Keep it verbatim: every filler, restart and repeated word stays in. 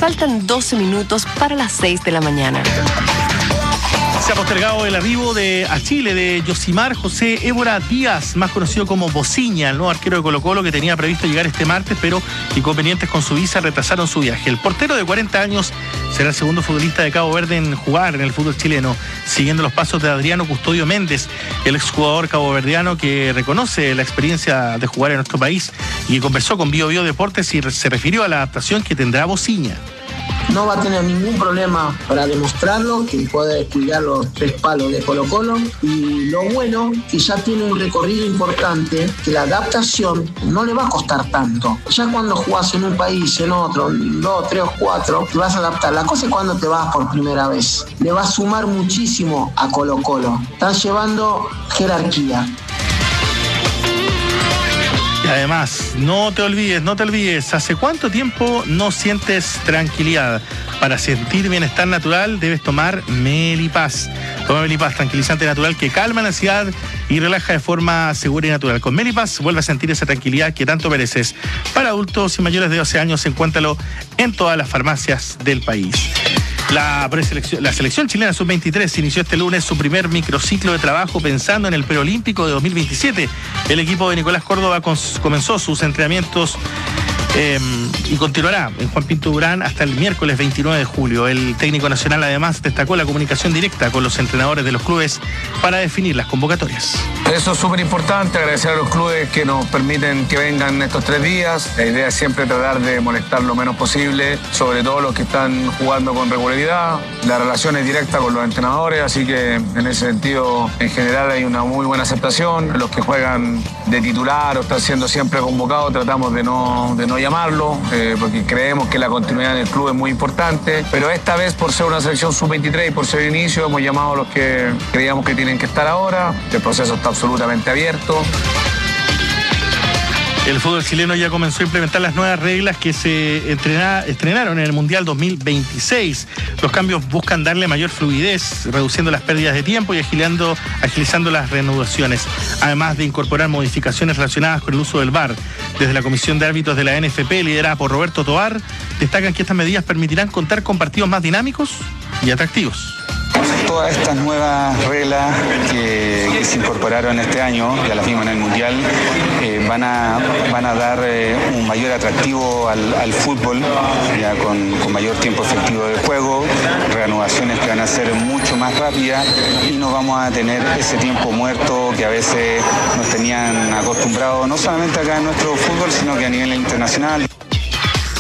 Faltan doce minutos para las seis de la mañana. Se ha postergado el arribo de, a Chile de Yosimar José Évora Díaz, más conocido como Bociña, el nuevo arquero de Colo-Colo que tenía previsto llegar este martes, pero inconvenientes con su visa retrasaron su viaje. El portero de cuarenta años será el segundo futbolista de Cabo Verde en jugar en el fútbol chileno, siguiendo los pasos de Adriano Custodio Méndez, el exjugador caboverdiano que reconoce la experiencia de jugar en nuestro país y que conversó con Bio Bio Deportes y se refirió a la adaptación que tendrá Bociña. No va a tener ningún problema para demostrarlo, que puede cuidar los tres palos de Colo-Colo. Y lo bueno, que ya tiene un recorrido importante, que la adaptación no le va a costar tanto. Ya cuando jugás en un país, en otro, en dos, tres o cuatro, te vas a adaptar. La cosa es cuando te vas por primera vez. Le va a sumar muchísimo a Colo-Colo. Están llevando jerarquía. Y además, no te olvides, no te olvides, ¿hace cuánto tiempo no sientes tranquilidad? Para sentir bienestar natural debes tomar Melipaz. Toma Melipaz, tranquilizante natural que calma la ansiedad y relaja de forma segura y natural. Con Melipaz vuelve a sentir esa tranquilidad que tanto mereces. Para adultos y mayores de doce años, encuéntralo en todas las farmacias del país. La, preselección, la selección chilena sub veintitrés inició este lunes su primer microciclo de trabajo pensando en el preolímpico de dos mil veintisiete. El equipo de Nicolás Córdoba cons, comenzó sus entrenamientos eh, y continuará en Juan Pinto Durán hasta el miércoles veintinueve de julio. El técnico nacional además destacó la comunicación directa con los entrenadores de los clubes para definir las convocatorias. Eso es súper importante, agradecer a los clubes que nos permiten que vengan estos tres días. La idea es siempre tratar de molestar lo menos posible, sobre todo los que están jugando con regularidad. La relación es directa con los entrenadores, así que en ese sentido, en general hay una muy buena aceptación. Los que juegan de titular o están siendo siempre convocados, tratamos de no, de no llamarlo, eh, porque creemos que la continuidad en el club es muy importante. Pero esta vez, por ser una selección sub veintitrés y por ser inicio, hemos llamado a los que creíamos que tienen que estar ahora. El proceso está absolutamente abierto. El fútbol chileno ya comenzó a implementar las nuevas reglas que se entrena, estrenaron en el Mundial dos mil veintiséis. Los cambios buscan darle mayor fluidez, reduciendo las pérdidas de tiempo y agilando, agilizando las reanudaciones, además de incorporar modificaciones relacionadas con el uso del V A R. Desde la Comisión de Árbitros de la N F P, liderada por Roberto Tovar, destacan que estas medidas permitirán contar con partidos más dinámicos y atractivos. Todas estas nuevas reglas que, que se incorporaron este año, ya las vimos en el Mundial, eh, van, a, van a dar eh, un mayor atractivo al, al fútbol, ya con, con mayor tiempo efectivo de juego, reanudaciones que van a ser mucho más rápidas y no vamos a tener ese tiempo muerto que a veces nos tenían acostumbrados, no solamente acá en nuestro fútbol, sino que a nivel internacional.